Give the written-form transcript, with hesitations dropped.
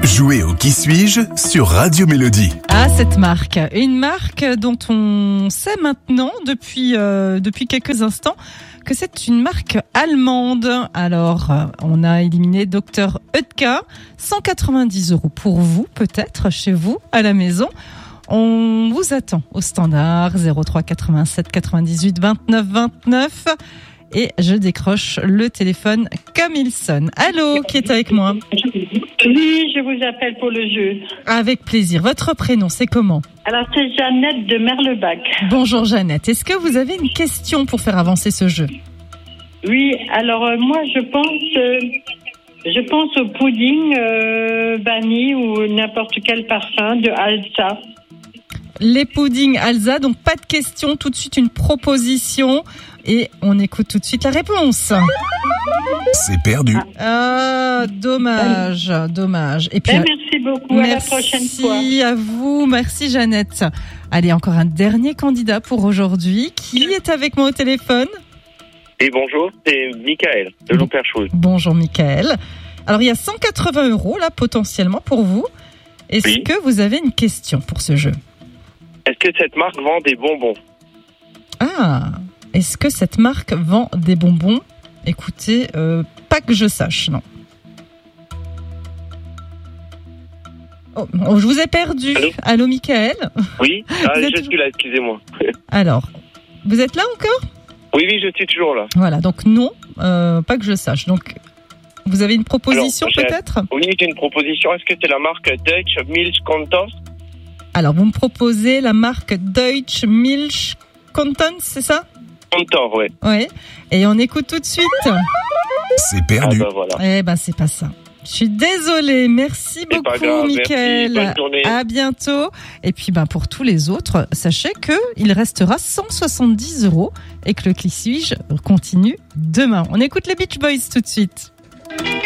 Jouez au Qui suis-je sur Radio Mélodie. Ah, cette marque. Une marque dont on sait maintenant, depuis quelques instants, que c'est une marque allemande. Alors, on a éliminé Dr Oetker. 190 € pour vous, peut-être, chez vous, à la maison. On vous attend au standard 03 87 98 29 29. Et je décroche le téléphone comme il sonne. Allô, qui est avec moi? Oui, je vous appelle pour le jeu. Avec plaisir. Votre prénom, c'est comment? Alors, c'est Jeannette de Merlebach. Bonjour Jeannette. Est-ce que vous avez une question pour faire avancer ce jeu? Oui, alors moi, je pense au pudding vanille ou n'importe quel parfum de Alsa. Les puddings Alsa, donc pas de question, tout de suite une proposition et on écoute tout de suite la réponse. C'est perdu. Ah, dommage. Et puis, merci beaucoup, à la prochaine fois. Merci à vous, merci Jeannette. Allez, encore un dernier candidat pour aujourd'hui. Qui est avec moi au téléphone? Et bonjour, c'est Michael de Louperchouse. Bonjour Michael. Alors il y a 180 € là potentiellement pour vous. Est-ce que vous avez une question pour ce jeu? Est-ce que cette marque vend des bonbons? Ah, est-ce que cette marque vend des bonbons? Écoutez, pas que je sache, non. Oh, je vous ai perdu. Allô Michael? Oui, je suis là, excusez-moi. Alors, vous êtes là encore? Oui, je suis toujours là. Voilà, donc non, pas que je sache. Donc, vous avez une proposition peut-être? Oui, j'ai une proposition. Est-ce que c'est la marque Deutsche Milch Contos? Alors, vous me proposez la marque Deutsche Milch Contos, c'est ça? Contor, oui. Oui, et on écoute tout de suite. C'est perdu. Voilà. Eh ben, c'est pas ça. Je suis désolée. Merci beaucoup, Mickaël. Merci, bonne journée. À bientôt. Et puis, pour tous les autres, sachez qu'il restera 170 € et que le Qui suis-je continue demain. On écoute les Beach Boys tout de suite.